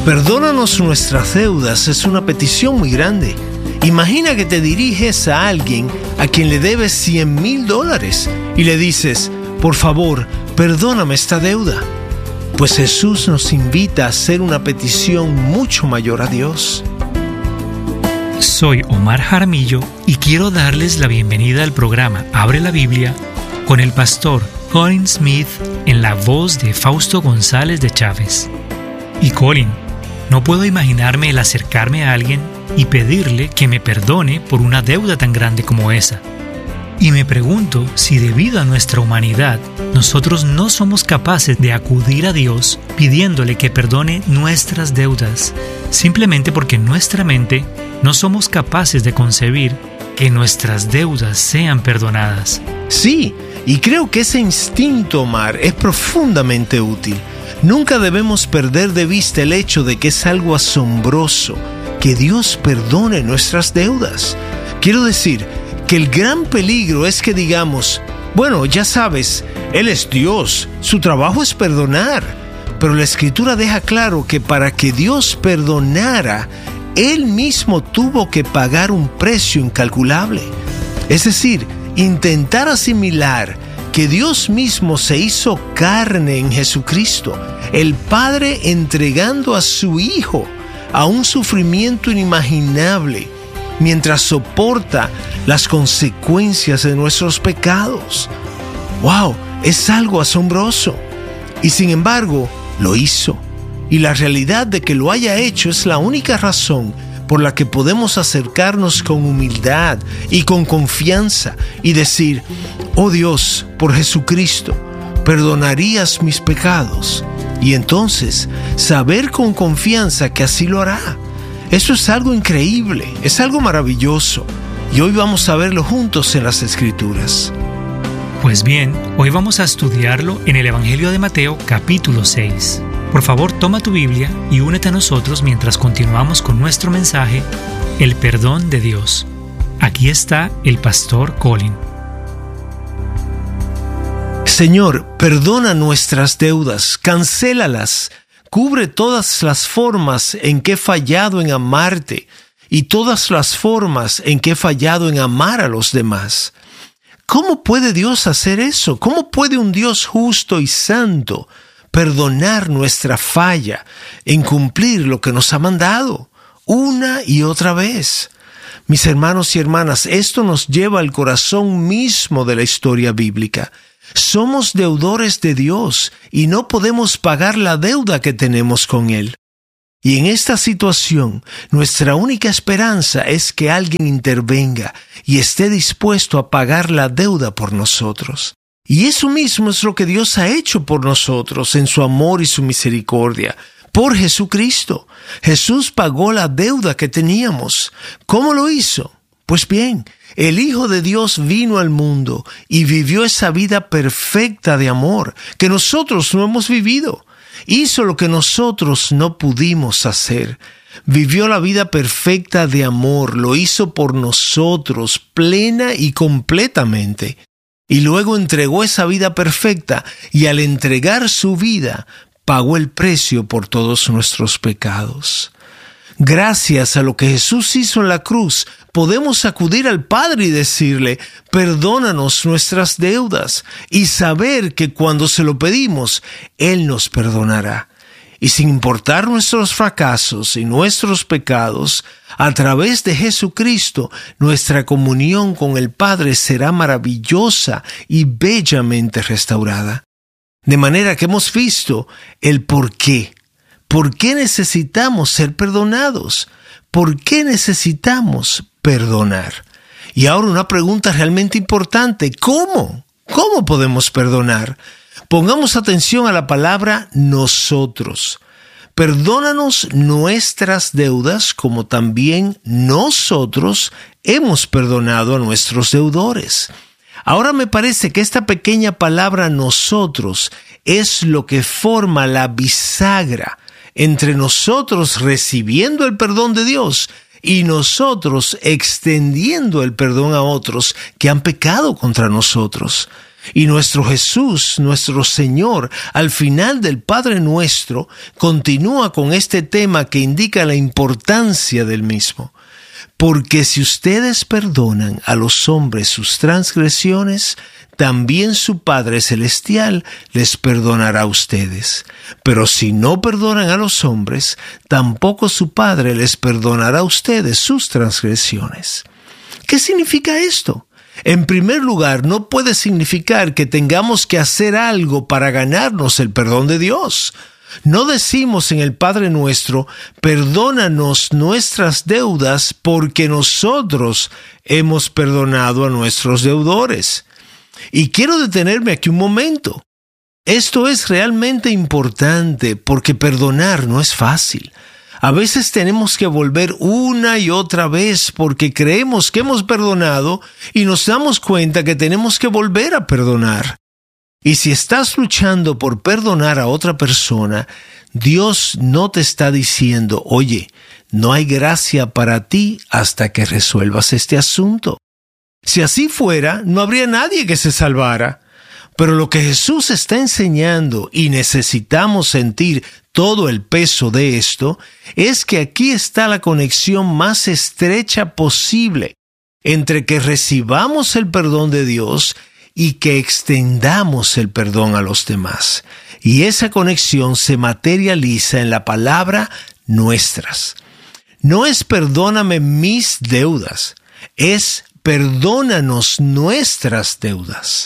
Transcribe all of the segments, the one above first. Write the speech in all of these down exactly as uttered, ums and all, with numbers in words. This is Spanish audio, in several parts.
Perdónanos nuestras deudas es una petición muy grande. Imagina que te diriges a alguien a quien le debes cien mil dólares y le dices, por favor, perdóname esta deuda. Pues Jesús nos invita a hacer una petición mucho mayor a Dios. Soy Omar Jaramillo y quiero darles la bienvenida al programa Abre la Biblia con el pastor Colin Smith en la voz de Fausto González de Chávez. Y Colin, no puedo imaginarme el acercarme a alguien y pedirle que me perdone por una deuda tan grande como esa. Y me pregunto si debido a nuestra humanidad, nosotros no somos capaces de acudir a Dios pidiéndole que perdone nuestras deudas, simplemente porque en nuestra mente no somos capaces de concebir que nuestras deudas sean perdonadas. Sí, y creo que ese instinto, Omar, es profundamente útil. Nunca debemos perder de vista el hecho de que es algo asombroso que Dios perdone nuestras deudas. Quiero decir que el gran peligro es que digamos, bueno, ya sabes, Él es Dios, su trabajo es perdonar. Pero la Escritura deja claro que para que Dios perdonara, Él mismo tuvo que pagar un precio incalculable. Es decir, intentar asimilar que Dios mismo se hizo carne en Jesucristo, el Padre entregando a su Hijo a un sufrimiento inimaginable, mientras soporta las consecuencias de nuestros pecados. ¡Wow! Es algo asombroso. Y sin embargo, lo hizo. Y la realidad de que lo haya hecho es la única razón por la que podemos acercarnos con humildad y con confianza y decir, oh Dios, por Jesucristo, perdonarías mis pecados. Y entonces, saber con confianza que así lo hará. Eso es algo increíble, es algo maravilloso. Y hoy vamos a verlo juntos en las Escrituras. Pues bien, hoy vamos a estudiarlo en el Evangelio de Mateo, capítulo seis. Por favor, toma tu Biblia y únete a nosotros mientras continuamos con nuestro mensaje, El perdón de Dios. Aquí está el pastor Colin. Señor, perdona nuestras deudas, cancélalas, cubre todas las formas en que he fallado en amarte y todas las formas en que he fallado en amar a los demás. ¿Cómo puede Dios hacer eso? ¿Cómo puede un Dios justo y santo perdonar nuestra falla en cumplir lo que nos ha mandado una y otra vez? Mis hermanos y hermanas, esto nos lleva al corazón mismo de la historia bíblica. Somos deudores de Dios y no podemos pagar la deuda que tenemos con Él. Y en esta situación, nuestra única esperanza es que alguien intervenga y esté dispuesto a pagar la deuda por nosotros. Y eso mismo es lo que Dios ha hecho por nosotros en su amor y su misericordia. Por Jesucristo. Jesús pagó la deuda que teníamos. ¿Cómo lo hizo? Pues bien, el Hijo de Dios vino al mundo y vivió esa vida perfecta de amor que nosotros no hemos vivido. Hizo lo que nosotros no pudimos hacer. Vivió la vida perfecta de amor, lo hizo por nosotros, plena y completamente. Y luego entregó esa vida perfecta y al entregar su vida, pagó el precio por todos nuestros pecados. Gracias a lo que Jesús hizo en la cruz, podemos acudir al Padre y decirle, perdónanos nuestras deudas, y saber que cuando se lo pedimos, Él nos perdonará. Y sin importar nuestros fracasos y nuestros pecados, a través de Jesucristo, nuestra comunión con el Padre será maravillosa y bellamente restaurada. De manera que hemos visto el por qué. ¿Por qué necesitamos ser perdonados? ¿Por qué necesitamos perdonar? Y ahora una pregunta realmente importante. ¿Cómo? ¿Cómo podemos perdonar? Pongamos atención a la palabra nosotros. Perdónanos nuestras deudas como también nosotros hemos perdonado a nuestros deudores. Ahora me parece que esta pequeña palabra nosotros es lo que forma la bisagra entre nosotros recibiendo el perdón de Dios y nosotros extendiendo el perdón a otros que han pecado contra nosotros. Y nuestro Jesús, nuestro Señor, al final del Padre Nuestro, continúa con este tema que indica la importancia del mismo. Porque si ustedes perdonan a los hombres sus transgresiones, también su Padre Celestial les perdonará a ustedes. Pero si no perdonan a los hombres, tampoco su Padre les perdonará a ustedes sus transgresiones. ¿Qué significa esto? En primer lugar, no puede significar que tengamos que hacer algo para ganarnos el perdón de Dios. No decimos en el Padre Nuestro, perdónanos nuestras deudas porque nosotros hemos perdonado a nuestros deudores. Y quiero detenerme aquí un momento. Esto es realmente importante porque perdonar no es fácil. A veces tenemos que volver una y otra vez porque creemos que hemos perdonado y nos damos cuenta que tenemos que volver a perdonar. Y si estás luchando por perdonar a otra persona, Dios no te está diciendo, oye, no hay gracia para ti hasta que resuelvas este asunto. Si así fuera, no habría nadie que se salvara. Pero lo que Jesús está enseñando, y necesitamos sentir todo el peso de esto, es que aquí está la conexión más estrecha posible entre que recibamos el perdón de Dios y que extendamos el perdón a los demás. Y esa conexión se materializa en la palabra nuestras. No es perdóname mis deudas, es perdónanos nuestras deudas.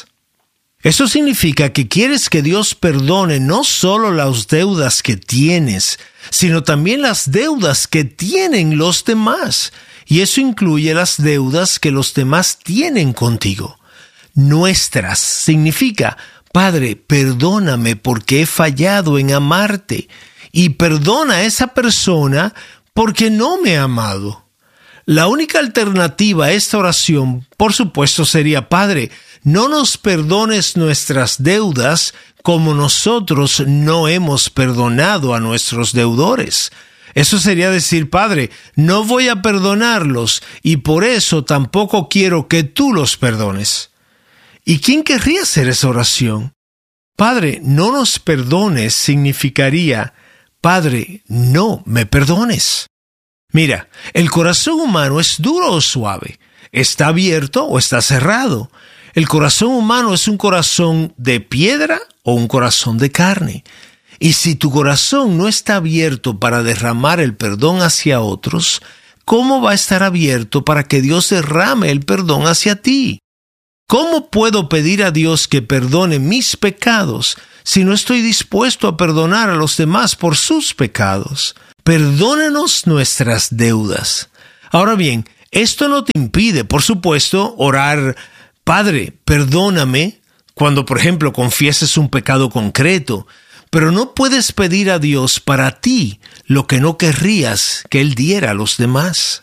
Eso significa que quieres que Dios perdone no solo las deudas que tienes, sino también las deudas que tienen los demás. Y eso incluye las deudas que los demás tienen contigo. Nuestras significa, Padre, perdóname porque he fallado en amarte. Y perdona a esa persona porque no me ha amado. La única alternativa a esta oración, por supuesto, sería, Padre, no nos perdones nuestras deudas como nosotros no hemos perdonado a nuestros deudores. Eso sería decir, Padre, no voy a perdonarlos y por eso tampoco quiero que tú los perdones. ¿Y quién querría hacer esa oración? Padre, no nos perdones significaría, Padre, no me perdones. Mira, el corazón humano es duro o suave, está abierto o está cerrado. El corazón humano es un corazón de piedra o un corazón de carne. Y si tu corazón no está abierto para derramar el perdón hacia otros, ¿cómo va a estar abierto para que Dios derrame el perdón hacia ti? ¿Cómo puedo pedir a Dios que perdone mis pecados si no estoy dispuesto a perdonar a los demás por sus pecados? Perdónanos nuestras deudas. Ahora bien, esto no te impide, por supuesto, orar, Padre, perdóname, cuando, por ejemplo, confieses un pecado concreto, pero no puedes pedir a Dios para ti lo que no querrías que Él diera a los demás.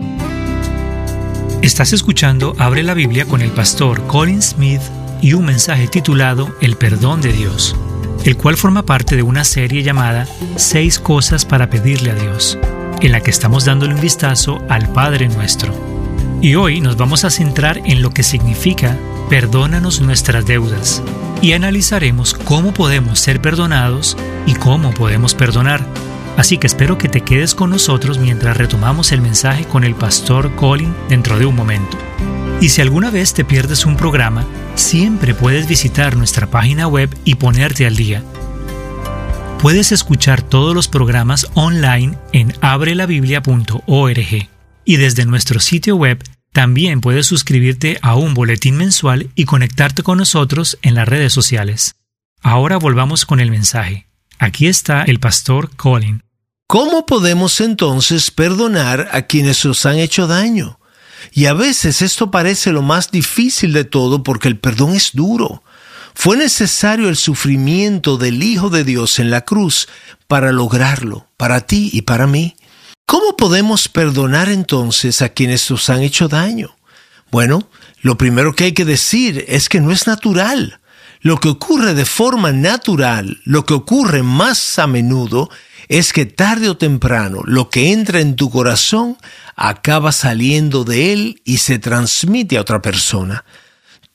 Estás escuchando Abre la Biblia con el pastor Colin Smith y un mensaje titulado El perdón de Dios, el cual forma parte de una serie llamada Seis cosas para pedirle a Dios, en la que estamos dándole un vistazo al Padre Nuestro. Y hoy nos vamos a centrar en lo que significa perdónanos nuestras deudas y analizaremos cómo podemos ser perdonados y cómo podemos perdonar. Así que espero que te quedes con nosotros mientras retomamos el mensaje con el pastor Colin dentro de un momento. Y si alguna vez te pierdes un programa, siempre puedes visitar nuestra página web y ponerte al día. Puedes escuchar todos los programas online en abre la biblia punto org. Y desde nuestro sitio web también puedes suscribirte a un boletín mensual y conectarte con nosotros en las redes sociales. Ahora volvamos con el mensaje. Aquí está el pastor Colin. ¿Cómo podemos entonces perdonar a quienes nos han hecho daño? Y a veces esto parece lo más difícil de todo porque el perdón es duro. Fue necesario el sufrimiento del Hijo de Dios en la cruz para lograrlo, para ti y para mí. ¿Cómo podemos perdonar entonces a quienes nos han hecho daño? Bueno, lo primero que hay que decir es que no es natural. Lo que ocurre de forma natural, lo que ocurre más a menudo, es que tarde o temprano lo que entra en tu corazón acaba saliendo de él y se transmite a otra persona.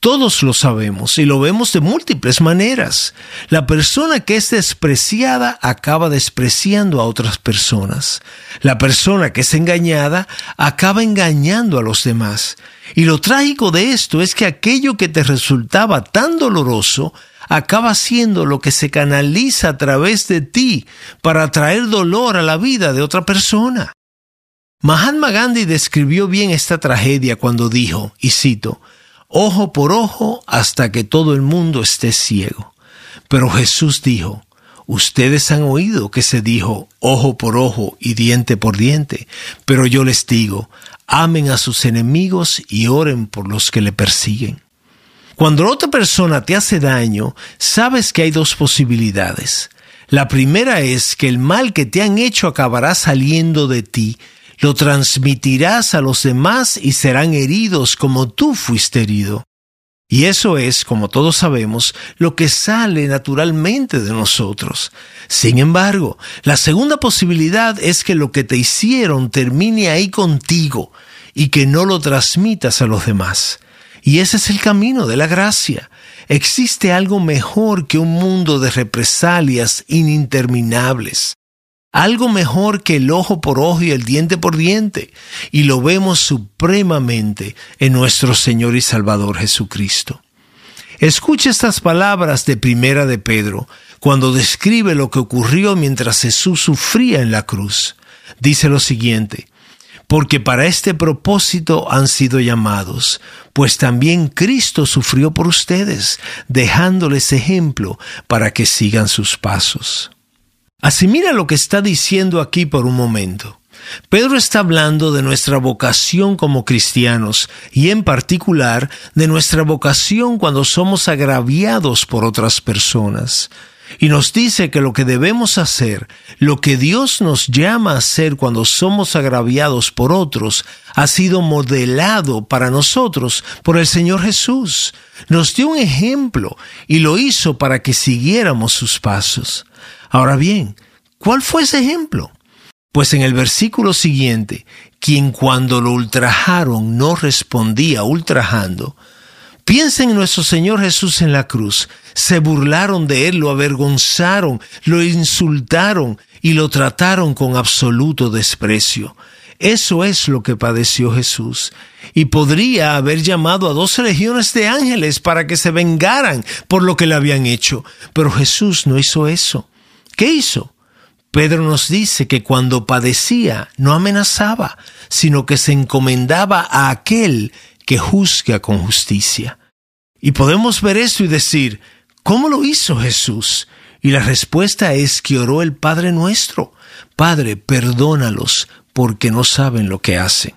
Todos lo sabemos y lo vemos de múltiples maneras. La persona que es despreciada acaba despreciando a otras personas. La persona que es engañada acaba engañando a los demás. Y lo trágico de esto es que aquello que te resultaba tan doloroso acaba siendo lo que se canaliza a través de ti para traer dolor a la vida de otra persona. Mahatma Gandhi describió bien esta tragedia cuando dijo, y cito, ojo por ojo hasta que todo el mundo esté ciego. Pero Jesús dijo, ustedes han oído que se dijo ojo por ojo y diente por diente, pero yo les digo, amen a sus enemigos y oren por los que le persiguen. Cuando otra persona te hace daño, sabes que hay dos posibilidades. La primera es que el mal que te han hecho acabará saliendo de ti, lo transmitirás a los demás y serán heridos como tú fuiste herido. Y eso es, como todos sabemos, lo que sale naturalmente de nosotros. Sin embargo, la segunda posibilidad es que lo que te hicieron termine ahí contigo y que no lo transmitas a los demás. Y ese es el camino de la gracia. Existe algo mejor que un mundo de represalias ininterminables. Algo mejor que el ojo por ojo y el diente por diente, y lo vemos supremamente en nuestro Señor y Salvador Jesucristo. Escucha estas palabras de Primera de Pedro, cuando describe lo que ocurrió mientras Jesús sufría en la cruz. Dice lo siguiente, porque para este propósito han sido llamados, pues también Cristo sufrió por ustedes, dejándoles ejemplo para que sigan sus pasos. Asimila lo que está diciendo aquí por un momento. Pedro está hablando de nuestra vocación como cristianos y en particular de nuestra vocación cuando somos agraviados por otras personas. Y nos dice que lo que debemos hacer, lo que Dios nos llama a hacer cuando somos agraviados por otros, ha sido modelado para nosotros por el Señor Jesús. Nos dio un ejemplo y lo hizo para que siguiéramos sus pasos. Ahora bien, ¿cuál fue ese ejemplo? Pues en el versículo siguiente, quien cuando lo ultrajaron no respondía ultrajando. Piensa en nuestro Señor Jesús en la cruz. Se burlaron de Él, lo avergonzaron, lo insultaron y lo trataron con absoluto desprecio. Eso es lo que padeció Jesús. Y podría haber llamado a doce legiones de ángeles para que se vengaran por lo que le habían hecho. Pero Jesús no hizo eso. ¿Qué hizo? Pedro nos dice que cuando padecía no amenazaba, sino que se encomendaba a aquel que juzga con justicia. Y podemos ver esto y decir, ¿cómo lo hizo Jesús? Y la respuesta es que oró el Padre nuestro. Padre, perdónalos porque no saben lo que hacen.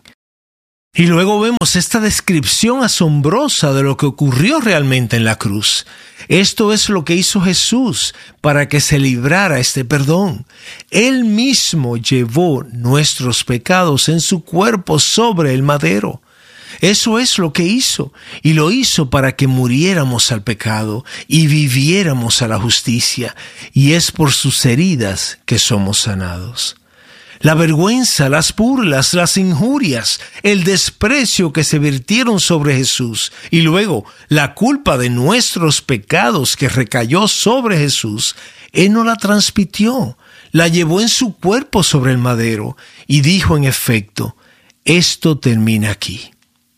Y luego vemos esta descripción asombrosa de lo que ocurrió realmente en la cruz. Esto es lo que hizo Jesús para que se librara este perdón. Él mismo llevó nuestros pecados en su cuerpo sobre el madero. Eso es lo que hizo, y lo hizo para que muriéramos al pecado y viviéramos a la justicia, y es por sus heridas que somos sanados. La vergüenza, las burlas, las injurias, el desprecio que se vertieron sobre Jesús y luego la culpa de nuestros pecados que recayó sobre Jesús, Él no la transmitió, la llevó en su cuerpo sobre el madero y dijo en efecto, esto termina aquí.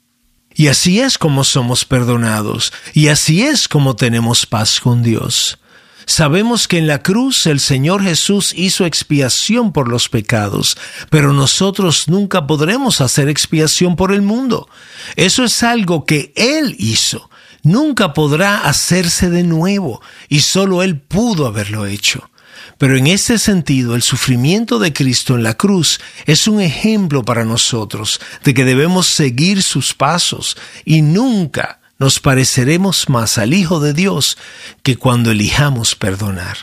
Y así es como somos perdonados, y así es como tenemos paz con Dios. Sabemos que en la cruz el Señor Jesús hizo expiación por los pecados, pero nosotros nunca podremos hacer expiación por el mundo. Eso es algo que Él hizo. Nunca podrá hacerse de nuevo, y solo Él pudo haberlo hecho. Pero en este sentido, el sufrimiento de Cristo en la cruz es un ejemplo para nosotros de que debemos seguir sus pasos y nunca nos pareceremos más al Hijo de Dios que cuando elijamos perdonar.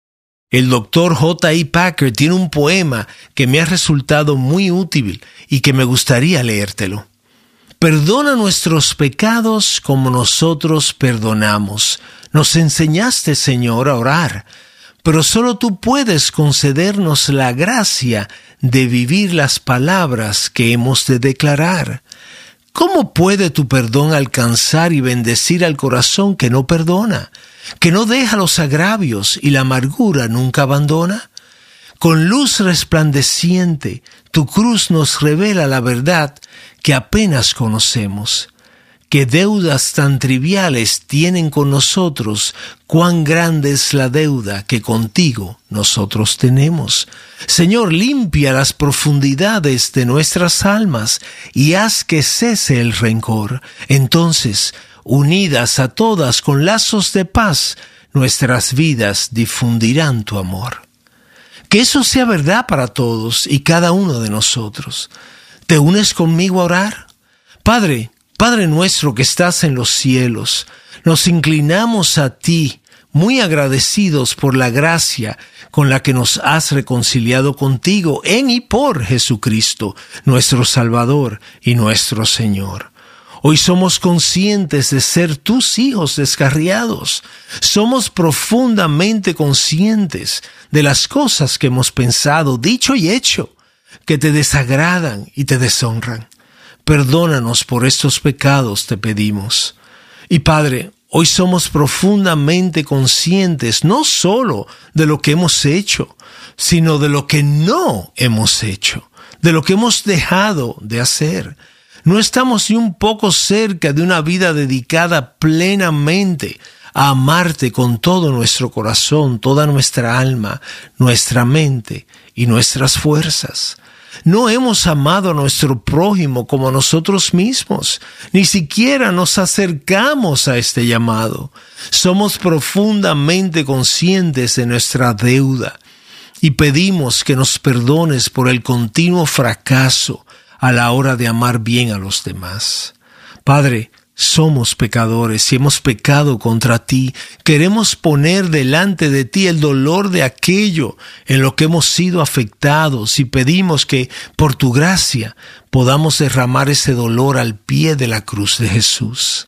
El doctor J I Packer tiene un poema que me ha resultado muy útil y que me gustaría leértelo. Perdona nuestros pecados como nosotros perdonamos. Nos enseñaste, Señor, a orar, pero solo tú puedes concedernos la gracia de vivir las palabras que hemos de declarar. ¿Cómo puede tu perdón alcanzar y bendecir al corazón que no perdona, que no deja los agravios y la amargura nunca abandona? Con luz resplandeciente, tu cruz nos revela la verdad que apenas conocemos. ¿Qué deudas tan triviales tienen con nosotros? ¿Cuán grande es la deuda que contigo nosotros tenemos? Señor, limpia las profundidades de nuestras almas y haz que cese el rencor. Entonces, unidas a todas con lazos de paz, nuestras vidas difundirán tu amor. Que eso sea verdad para todos y cada uno de nosotros. ¿Te unes conmigo a orar? Padre, Padre nuestro que estás en los cielos, nos inclinamos a ti, muy agradecidos por la gracia con la que nos has reconciliado contigo en y por Jesucristo, nuestro Salvador y nuestro Señor. Hoy somos conscientes de ser tus hijos descarriados. Somos profundamente conscientes de las cosas que hemos pensado, dicho y hecho, que te desagradan y te deshonran. Perdónanos por estos pecados, te pedimos. Y Padre, hoy somos profundamente conscientes no solo de lo que hemos hecho, sino de lo que no hemos hecho, de lo que hemos dejado de hacer. No estamos ni un poco cerca de una vida dedicada plenamente a amarte con todo nuestro corazón, toda nuestra alma, nuestra mente y nuestras fuerzas. No hemos amado a nuestro prójimo como a nosotros mismos, ni siquiera nos acercamos a este llamado. Somos profundamente conscientes de nuestra deuda y pedimos que nos perdones por el continuo fracaso a la hora de amar bien a los demás. Padre, somos pecadores y hemos pecado contra ti. Queremos poner delante de ti el dolor de aquello en lo que hemos sido afectados y pedimos que, por tu gracia, podamos derramar ese dolor al pie de la cruz de Jesús.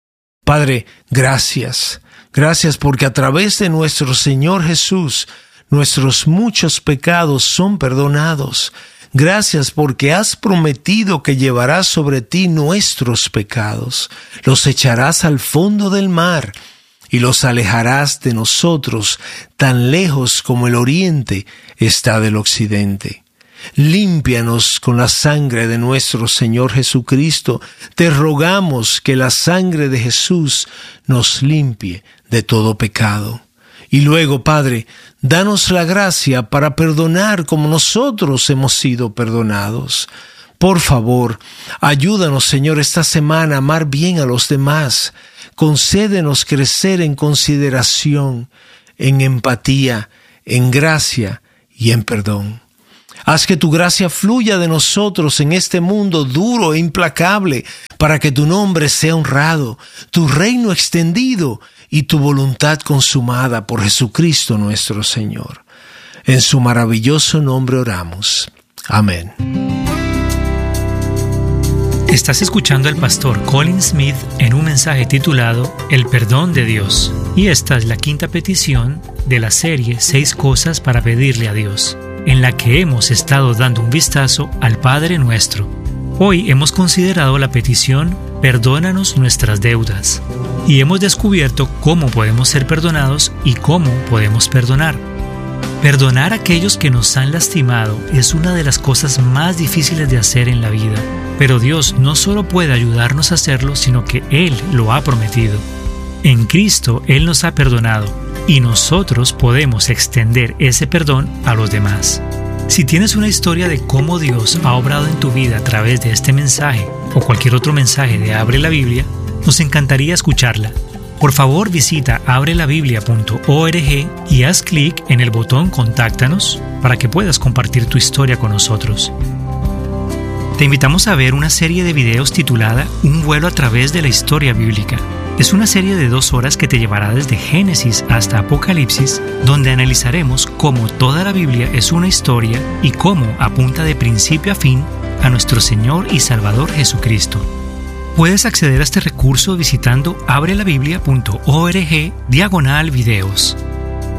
Padre, gracias. Gracias porque a través de nuestro Señor Jesús, nuestros muchos pecados son perdonados. Gracias porque has prometido que llevarás sobre ti nuestros pecados, los echarás al fondo del mar y los alejarás de nosotros tan lejos como el oriente está del occidente. Límpianos con la sangre de nuestro Señor Jesucristo. Te rogamos que la sangre de Jesús nos limpie de todo pecado. Y luego, Padre, danos la gracia para perdonar como nosotros hemos sido perdonados. Por favor, ayúdanos, Señor, esta semana a amar bien a los demás. Concédenos crecer en consideración, en empatía, en gracia y en perdón. Haz que tu gracia fluya de nosotros en este mundo duro e implacable para que tu nombre sea honrado, tu reino extendido y tu voluntad consumada por Jesucristo nuestro Señor. En su maravilloso nombre oramos. Amén. Estás escuchando al pastor Colin Smith en un mensaje titulado El perdón de Dios. Y esta es la quinta petición de la serie Seis cosas para pedirle a Dios, en la que hemos estado dando un vistazo al Padre Nuestro. Hoy hemos considerado la petición Perdónanos nuestras deudas y hemos descubierto cómo podemos ser perdonados y cómo podemos perdonar. Perdonar a aquellos que nos han lastimado es una de las cosas más difíciles de hacer en la vida, pero Dios no solo puede ayudarnos a hacerlo, sino que Él lo ha prometido. En Cristo Él nos ha perdonado y nosotros podemos extender ese perdón a los demás. Si tienes una historia de cómo Dios ha obrado en tu vida a través de este mensaje o cualquier otro mensaje de Abre la Biblia, nos encantaría escucharla. Por favor, visita abre la biblia punto org y haz clic en el botón Contáctanos para que puedas compartir tu historia con nosotros. Te invitamos a ver una serie de videos titulada Un vuelo a través de la historia bíblica. Es una serie de dos horas que te llevará desde Génesis hasta Apocalipsis, donde analizaremos cómo toda la Biblia es una historia y cómo apunta de principio a fin a nuestro Señor y Salvador Jesucristo. Puedes acceder a este recurso visitando abre la biblia punto org diagonal videos.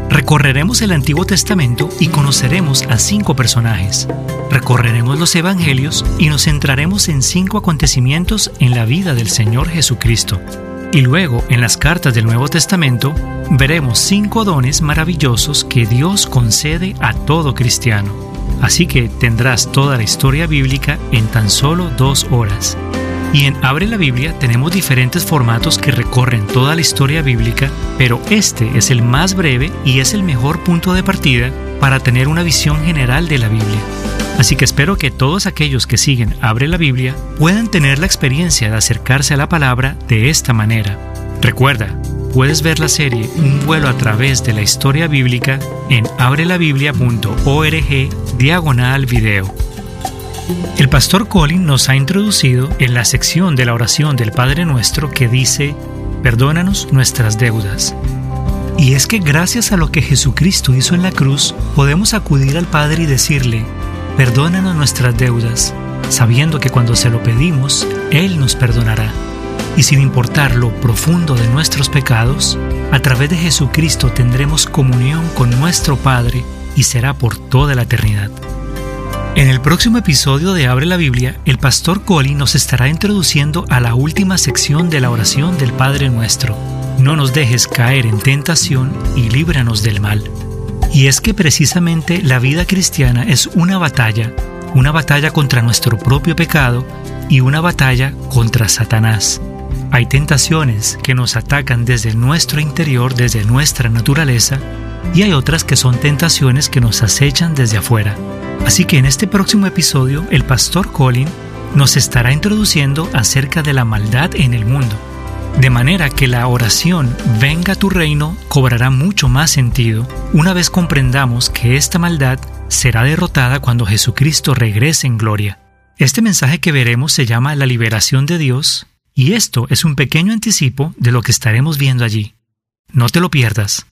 Recorreremos el Antiguo Testamento y conoceremos a cinco personajes. Recorreremos los Evangelios y nos centraremos en cinco acontecimientos en la vida del Señor Jesucristo. Y luego, en las cartas del Nuevo Testamento, veremos cinco dones maravillosos que Dios concede a todo cristiano. Así que tendrás toda la historia bíblica en tan solo dos horas. Y en Abre la Biblia tenemos diferentes formatos que recorren toda la historia bíblica, pero este es el más breve y es el mejor punto de partida para tener una visión general de la Biblia. Así que espero que todos aquellos que siguen Abre la Biblia puedan tener la experiencia de acercarse a la palabra de esta manera. Recuerda, puedes ver la serie Un vuelo a través de la historia bíblica en abrelabiblia punto org diagonal video. El pastor Colin nos ha introducido en la sección de la oración del Padre Nuestro que dice: perdónanos nuestras deudas. Y es que gracias a lo que Jesucristo hizo en la cruz, podemos acudir al Padre y decirle: perdónanos nuestras deudas, sabiendo que cuando se lo pedimos, Él nos perdonará. Y sin importar lo profundo de nuestros pecados, a través de Jesucristo tendremos comunión con nuestro Padre y será por toda la eternidad. En el próximo episodio de Abre la Biblia, el pastor Colin nos estará introduciendo a la última sección de la oración del Padre Nuestro. No nos dejes caer en tentación y líbranos del mal. Y es que precisamente la vida cristiana es una batalla, una batalla contra nuestro propio pecado y una batalla contra Satanás. Hay tentaciones que nos atacan desde nuestro interior, desde nuestra naturaleza, y hay otras que son tentaciones que nos acechan desde afuera. Así que en este próximo episodio, el pastor Colin nos estará introduciendo acerca de la maldad en el mundo. De manera que la oración "Venga a tu reino" cobrará mucho más sentido una vez comprendamos que esta maldad será derrotada cuando Jesucristo regrese en gloria. Este mensaje que veremos se llama La liberación de Dios, y esto es un pequeño anticipo de lo que estaremos viendo allí. No te lo pierdas.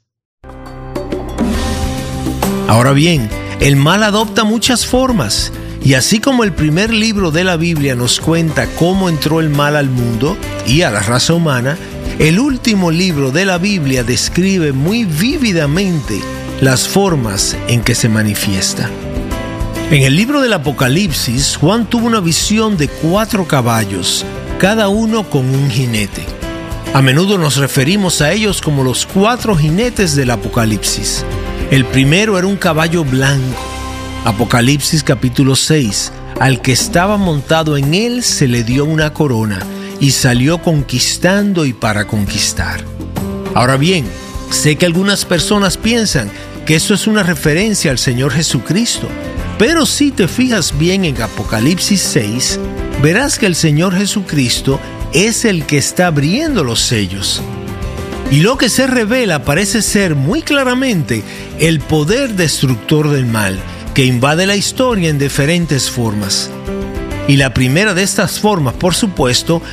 Ahora bien, el mal adopta muchas formas, y así como el primer libro de la Biblia nos cuenta cómo entró el mal al mundo y a la raza humana, el último libro de la Biblia describe muy vívidamente las formas en que se manifiesta. En el libro del Apocalipsis, Juan tuvo una visión de cuatro caballos, cada uno con un jinete. A menudo nos referimos a ellos como los cuatro jinetes del Apocalipsis. El primero era un caballo blanco. Apocalipsis capítulo seis. Al que estaba montado en él se le dio una corona y salió conquistando y para conquistar. Ahora bien, sé que algunas personas piensan que esto es una referencia al Señor Jesucristo, pero si te fijas bien en Apocalipsis seis, verás que el Señor Jesucristo es el que está abriendo los sellos. Y lo que se revela parece ser muy claramente el poder destructor del mal, que invade la historia en diferentes formas. Y la primera de estas formas, por supuesto,